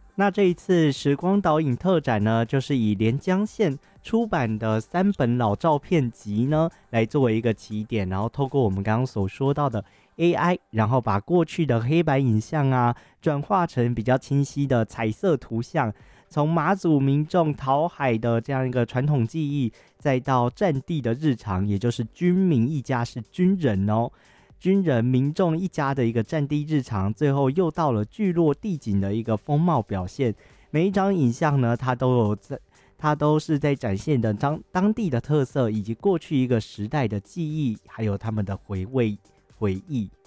那这一次时光导引特展呢，就是以连江县出版的3本老照片集呢，来作为一个起点，然后透过我们刚刚所说到的 AI， 然后把过去的黑白影像啊，转化成比较清晰的彩色图像，从马祖民众讨海的这样一个传统技艺，再到战地的日常，也就是军民一家是军人哦。军人民众一家的一个战地日常，最后又到了聚落地景的一个风貌表现。每一张影像呢，它都是在展现的当地的特色，以及过去一个时代的记忆，还有他们的回忆。